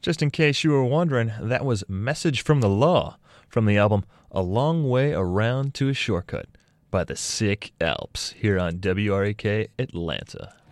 Just in case you were wondering, that was Message from the Law from the album A Long Way Around to a Shortcut by the Sick Alps here on WREK Atlanta.